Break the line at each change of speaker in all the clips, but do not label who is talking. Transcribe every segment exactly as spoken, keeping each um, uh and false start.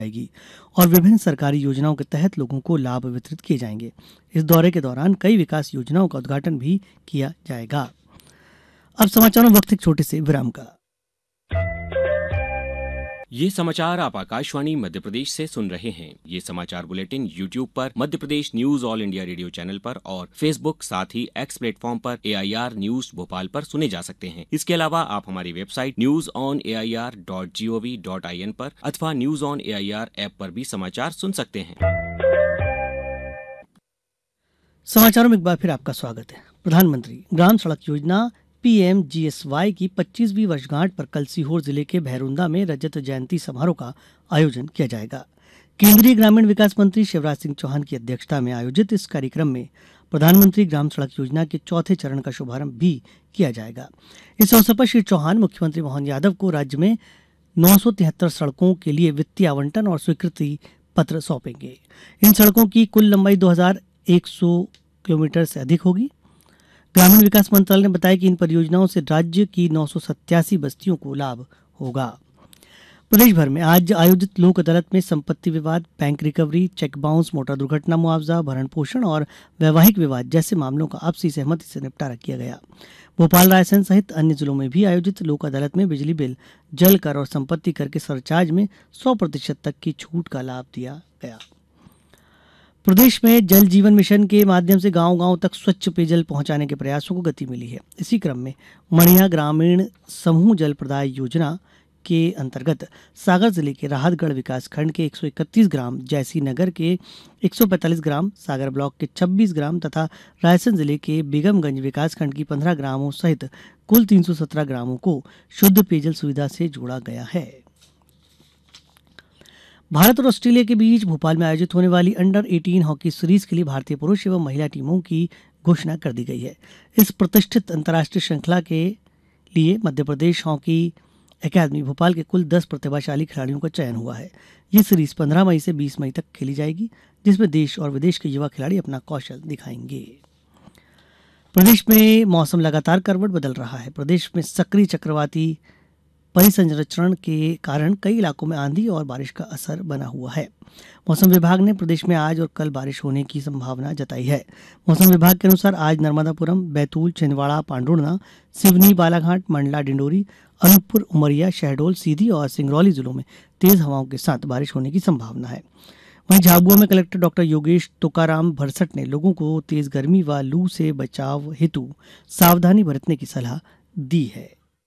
जाएगी और विभिन्न सरकारी योजनाओं के तहत लोगों को लाभ वितरित किए जाएंगे। इस दौरे के दौरान कई विकास योजनाओं का उद्घाटन भी किया जाएगा। अब समाचारों में वक्त एक छोटे से विराम का।
ये समाचार आप आकाशवाणी मध्य प्रदेश से सुन रहे हैं। ये समाचार बुलेटिन यूट्यूब पर Madhya Pradesh news all India radio channel पर और फेसबुक साथ ही एक्स प्लेटफॉर्म पर ए आई आर न्यूज भोपाल पर सुने जा सकते हैं। इसके अलावा आप हमारी website news on A I R dot G O V dot I N पर अथवा news on A I R app पर भी समाचार सुन सकते हैं।
समाचारों में एक बार फिर आपका स्वागत है। प्रधानमंत्री ग्राम सड़क योजना P M G S Y की पच्चीसवीं वर्षगांठ पर कल सीहोर जिले के भैरुंदा में रजत जयंती समारोह का आयोजन किया जाएगा। केंद्रीय ग्रामीण विकास मंत्री शिवराज सिंह चौहान की अध्यक्षता में आयोजित इस कार्यक्रम में प्रधानमंत्री ग्राम सड़क योजना के चौथे चरण का शुभारंभ भी किया जाएगा। इस अवसर पर श्री चौहान मुख्यमंत्री मोहन यादव को राज्य में नौ सौ तिहत्तर सड़कों के लिए वित्तीय आवंटन और स्वीकृति पत्र सौंपेंगे। इन सड़कों की कुल लंबाई दो हजार एक सौ किलोमीटर से अधिक होगी। ग्रामीण विकास मंत्रालय ने बताया कि इन परियोजनाओं से राज्य की नौ सौ सत्तासी बस्तियों को लाभ होगा। प्रदेश भर में आज आयोजित लोक अदालत में संपत्ति विवाद, bank recovery, cheque bounce, motor दुर्घटना मुआवजा, भरण पोषण और वैवाहिक विवाद जैसे मामलों का आपसी सहमति से निपटारा किया गया। भोपाल, रायसेन सहित अन्य जिलों में भी आयोजित लोक अदालत में बिजली बिल, जल कर और संपत्ति कर के सरचार्ज में सौ प्रतिशत तक की छूट का लाभ दिया गया। प्रदेश में जल जीवन मिशन के माध्यम से गांव-गांव तक स्वच्छ पेयजल पहुंचाने के प्रयासों को गति मिली है। इसी क्रम में मढ़िया ग्रामीण समूह जल प्रदाय योजना के अंतर्गत सागर जिले के राहतगढ़ विकास खंड के एक सौ इकतीस ग्राम, जैसी नगर के एक सौ पैंतालीस ग्राम, सागर ब्लॉक के छब्बीस ग्राम तथा रायसेन जिले के बेगमगंज विकास खंड की पंद्रह ग्रामों सहित कुल तीन सौ सत्रह ग्रामों को शुद्ध पेयजल सुविधा से जोड़ा गया है। भारत और ऑस्ट्रेलिया के बीच भोपाल में आयोजित होने वाली अंडर अठारह हॉकी सीरीज के लिए भारतीय पुरुष एवं महिला टीमों की घोषणा कर दी गई है। इस प्रतिष्ठित अंतर्राष्ट्रीय श्रृंखला के लिए मध्य प्रदेश हॉकी अकादमी भोपाल के कुल दस प्रतिभाशाली खिलाड़ियों का चयन हुआ है। ये सीरीज पंद्रह मई से बीस मई तक खेली जाएगी, जिसमें देश और विदेश के युवा खिलाड़ी अपना कौशल दिखाएंगे। प्रदेश में मौसम लगातार करवट बदल रहा है। प्रदेश में सक्रिय चक्रवाती परिसंचरण के कारण कई इलाकों में आंधी और बारिश का असर बना हुआ है। मौसम विभाग ने प्रदेश में आज और कल बारिश होने की संभावना जताई है। मौसम विभाग के अनुसार आज नर्मदापुरम, बैतूल, छिंदवाड़ा, पांडुर्णा, सिवनी, बालाघाट, मंडला, डिंडोरी, अनूपपुर, उमरिया, शहडोल, सीधी और सिंगरौली जिलों में तेज हवाओं के साथ बारिश होने की संभावना है। वहीं झाबुआ में कलेक्टर डॉक्टर योगेश तुकाराम भरसट ने लोगों को तेज गर्मी व लू से बचाव हेतु सावधानी बरतने की सलाह दी है।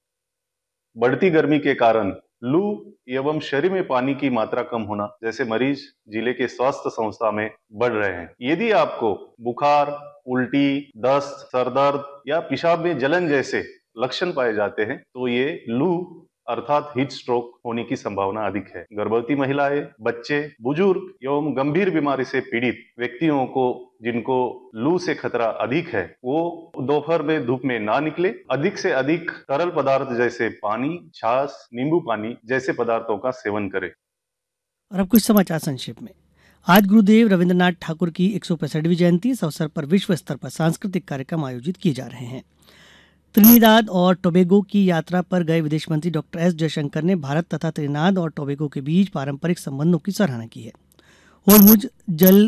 बढ़ती गर्मी के कारण लू एवं शरीर में पानी की मात्रा कम होना जैसे मरीज जिले के स्वास्थ्य संस्था में बढ़ रहे हैं। यदि आपको बुखार, उल्टी, दस्त, सरदर्द या पेशाब में जलन जैसे लक्षण पाए जाते हैं तो ये लू अर्थात हीट स्ट्रोक होने की संभावना अधिक है। गर्भवती महिलाएं, बच्चे, बुजुर्ग एवं गंभीर बीमारी से पीड़ित व्यक्तियों को जिनको लू से खतरा अधिक है वो दोपहर में धूप में ना निकले। अधिक से अधिक तरल पदार्थ जैसे पानी, छाछ, नींबू पानी जैसे पदार्थों का सेवन करें।
और अब कुछ समाचार संक्षेप में। आज गुरुदेव रविन्द्रनाथ ठाकुर की एक सौ पैंसठवीं जयंती। इस अवसर पर विश्व स्तर पर सांस्कृतिक कार्यक्रम आयोजित किए जा रहे हैं। त्रिनिदाद और टोबैगो की यात्रा पर गए विदेश मंत्री डॉक्टर एस जयशंकर ने भारत तथा त्रिनिदाद और टोबैगो के बीच पारंपरिक संबंधों की सराहना की है। होर्मुज जल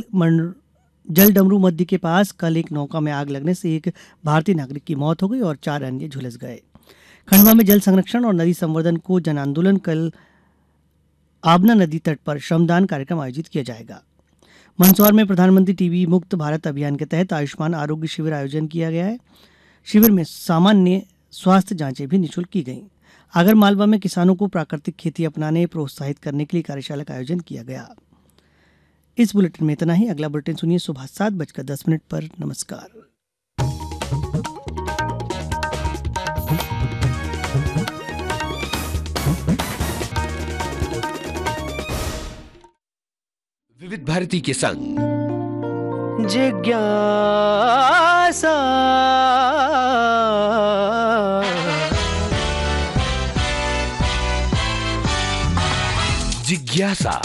जल डमरू मध्य के पास कल एक नौका में आग लगने से एक भारतीय नागरिक की मौत हो गई और चार अन्य झुलस गए। खंडवा में जल संरक्षण और नदी संवर्धन को जन आंदोलन कल आबना नदी तट पर श्रमदान कार्यक्रम आयोजित किया जाएगा। मंदसौर में प्रधानमंत्री टीबी मुक्त भारत अभियान के तहत आयुष्मान आरोग्य शिविर आयोजन किया गया है। शिविर में सामान्य स्वास्थ्य जांचें भी निःशुल्क की गईं। आगर मालवा में किसानों को प्राकृतिक खेती अपनाने प्रोत्साहित करने के लिए कार्यशाला का आयोजन किया गया। इस बुलेटिन में इतना ही। अगला बुलेटिन सुनिए सुबह सात बजकर दस मिनट पर। नमस्कार।
विविध भारती के संग
जिज्ञासा
जिज्ञासा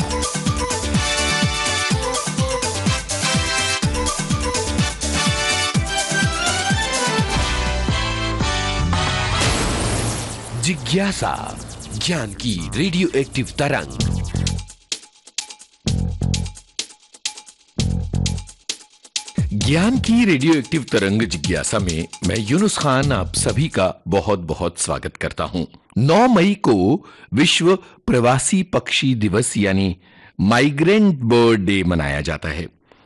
जिज्ञासा ज्ञान की रेडियो एक्टिव तरंग। ज्ञान की रेडियो एक्टिव तरंग जिज्ञासा में मैं यूनुस खान आप सभी का बहुत बहुत स्वागत करता हूं। नौ मई को विश्व प्रवासी पक्षी दिवस यानी माइग्रेंट बर्ड डे मनाया जाता है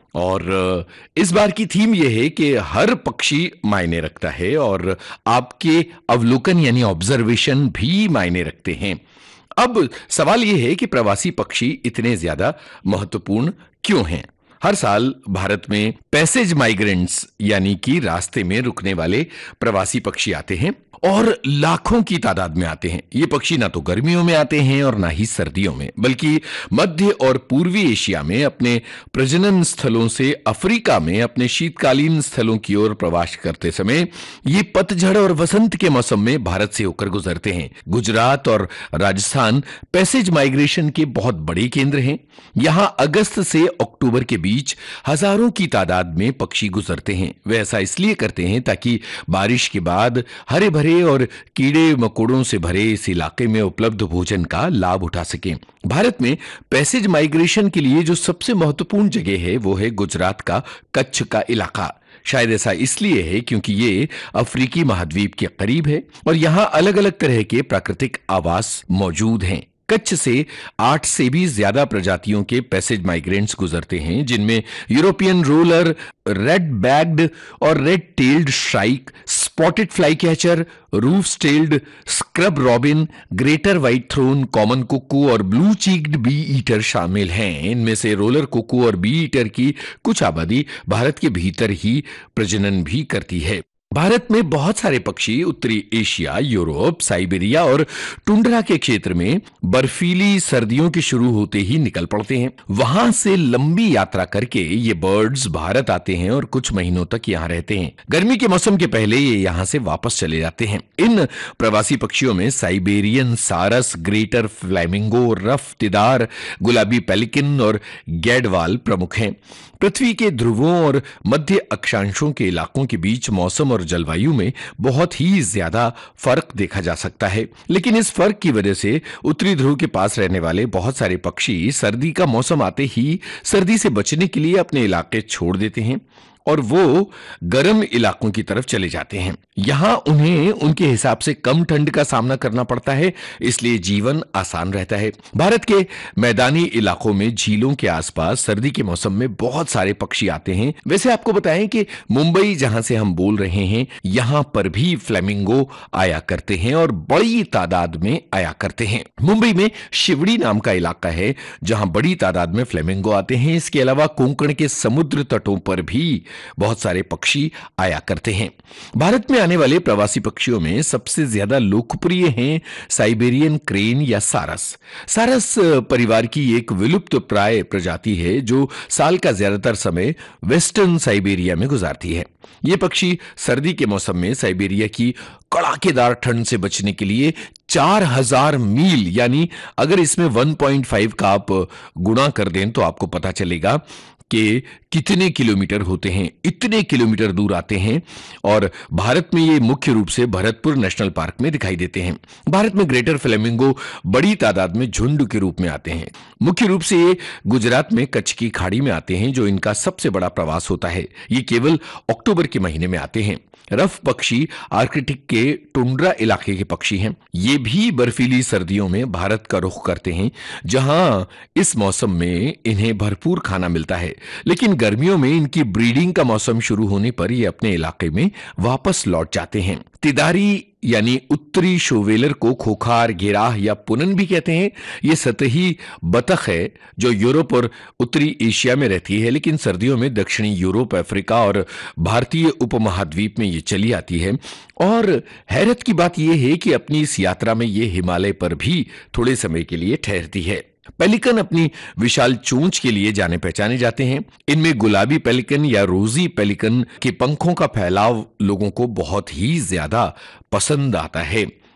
और इस बार की थीम यह है कि हर पक्षी मायने रखता है और आपके अवलोकन यानी ऑब्जर्वेशन भी मायने रखते हैं। अब सवाल यह है कि प्रवासी पक्षी इतने ज्यादा महत्वपूर्ण क्यों हैं? हर साल भारत में पैसेज माइग्रेंट्स यानी कि रास्ते में रुकने वाले प्रवासी पक्षी आते हैं और लाखों की तादाद में आते हैं। ये पक्षी ना तो गर्मियों में आते हैं और ना ही सर्दियों में, बल्कि मध्य और पूर्वी एशिया में अपने प्रजनन स्थलों से अफ्रीका में अपने शीतकालीन स्थलों की ओर प्रवास करते समय ये पतझड़ और वसंत के मौसम में भारत से होकर गुजरते हैं। गुजरात और राजस्थान पैसेज माइग्रेशन के बहुत बड़े केंद्र हैं। यहां अगस्त से अक्टूबर के बीच हजारों की तादाद में पक्षी गुजरते हैं। वे ऐसा इसलिए करते हैं ताकि बारिश के बाद हरे भरे और कीड़े मकोड़ों से भरे इस इलाके में उपलब्ध भोजन का लाभ उठा सकें। भारत में पैसेज माइग्रेशन के लिए जो सबसे महत्वपूर्ण जगह है वो है गुजरात का कच्छ का इलाका। शायद ऐसा इसलिए है क्योंकि ये अफ्रीकी महाद्वीप के करीब है और यहां अलग अलग तरह के प्राकृतिक आवास मौजूद हैं। कच्छ से आठ से भी ज्यादा प्रजातियों के पैसेज माइग्रेंट्स गुजरते हैं, जिनमें यूरोपियन रोलर, रेड बैग्ड और red tailed shrike, spotted fly catcher, roof tailed, scrub robin, greater white throne, common कुक्कू और ब्लू चीक्ड बी ईटर शामिल हैं। इनमें से रोलर कुक्कू और बी ईटर की कुछ आबादी भारत के भीतर ही प्रजनन भी करती है। भारत में बहुत सारे पक्षी उत्तरी एशिया, यूरोप, साइबेरिया और टुंड्रा के क्षेत्र में बर्फीली सर्दियों के शुरू होते ही निकल पड़ते हैं। वहां से लंबी यात्रा करके ये बर्ड्स भारत आते हैं और कुछ महीनों तक यहां रहते हैं। गर्मी के मौसम के पहले ये यहां से वापस चले जाते हैं। इन प्रवासी पक्षियों में साइबेरियन सारस, ग्रेटर फ्लैमिंगो, रफ तिदार, गुलाबी पेलिकन और गैडवाल प्रमुख हैं। पृथ्वी के ध्रुवों और मध्य अक्षांशों के इलाकों के बीच मौसम और जलवायु में बहुत ही ज्यादा फर्क देखा जा सकता है, लेकिन इस फर्क की वजह से उत्तरी ध्रुव के पास रहने वाले बहुत सारे पक्षी सर्दी का मौसम आते ही सर्दी से बचने के लिए अपने इलाके छोड़ देते हैं और वो गर्म इलाकों की तरफ चले जाते हैं। यहां उन्हें उनके हिसाब से कम ठंड का सामना करना पड़ता है, इसलिए जीवन आसान रहता है। भारत के मैदानी इलाकों में झीलों के आसपास सर्दी के मौसम में बहुत सारे पक्षी आते हैं। वैसे आपको बताएं कि मुंबई, जहां से हम बोल रहे हैं, यहां पर भी फ्लेमिंगो आया करते हैं और बड़ी तादाद में आया करते हैं। मुंबई में शिवड़ी नाम का इलाका है जहां बड़ी तादाद में फ्लेमिंगो आते हैं। इसके अलावा कोंकण के समुद्र तटों पर भी बहुत सारे पक्षी आया करते हैं। भारत में आने वाले प्रवासी पक्षियों में सबसे ज्यादा लोकप्रिय हैं साइबेरियन क्रेन या सारस। सारस परिवार की एक विलुप्त प्राय प्रजाति है जो साल का ज्यादातर समय वेस्टर्न साइबेरिया में गुजारती है। ये पक्षी सर्दी के मौसम में साइबेरिया की कड़ाकेदार ठंड से बचने के लिए चार हजार मील, यानी अगर इसमें एक पॉइंट पाँच का आप गुणा कर दें तो आपको पता चलेगा कि कितने किलोमीटर होते हैं। इतने किलोमीटर दूर आते हैं और भारत में ये मुख्य रूप से भरतपुर नेशनल पार्क में दिखाई देते हैं। भारत में ग्रेटर फ्लेमिंगो बड़ी तादाद में झुंड के रूप में आते हैं। मुख्य रूप से ये गुजरात में कच्छ की खाड़ी में आते हैं, जो इनका सबसे बड़ा प्रवास होता है। ये केवल अक्टूबर के महीने में आते हैं। रफ पक्षी आर्कटिक के टुंड्रा इलाके के पक्षी हैं। ये भी बर्फीली सर्दियों में भारत का रुख करते हैं, जहां इस मौसम में इन्हें भरपूर खाना मिलता है। लेकिन गर्मियों में इनकी ब्रीडिंग का मौसम शुरू होने पर ये अपने इलाके में वापस लौट जाते हैं। तिदारी यानी उत्तरी शोवेलर को खोखार, घेराह या पुनन भी कहते हैं। ये सतही बतख है जो यूरोप और उत्तरी एशिया में रहती है, लेकिन सर्दियों में दक्षिणी यूरोप, अफ्रीका और भारतीय उपमहाद्वीप में ये चली आती है। और हैरत की बात यह है कि अपनी इस यात्रा में ये हिमालय पर भी थोड़े समय के लिए ठहरती है। पेलिकन अपनी विशाल चोंच के लिए जाने पहचाने जाते हैं। इनमें गुलाबी पेलिकन या रोजी पेलिकन के पंखों का फैलाव लोगों को बहुत ही ज्यादा पसंद आता है।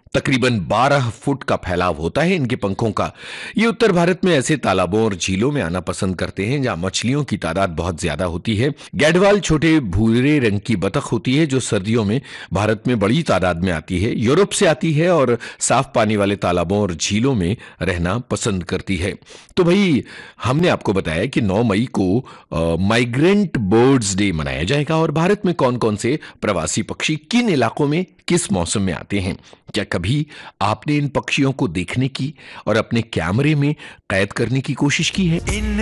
तकरीबन बारह फुट का फैलाव होता है इनके पंखों का। ये उत्तर भारत में ऐसे तालाबों और झीलों में आना पसंद करते हैं जहां मछलियों की तादाद बहुत ज्यादा होती है। गैडवाल छोटे भूरे रंग की बतख होती है जो सर्दियों में भारत में बड़ी तादाद में आती है, यूरोप से आती है और साफ पानी वाले तालाबों और झीलों में रहना पसंद करती है। तो भाई हमने आपको बताया कि नौ मई को माइग्रेंट बर्ड्स डे मनाया जाएगा और भारत में कौन कौन से प्रवासी पक्षी किन इलाकों में किस मौसम में आते हैं। क्या कभी आपने इन पक्षियों को देखने की और अपने कैमरे में कैद करने की कोशिश की है?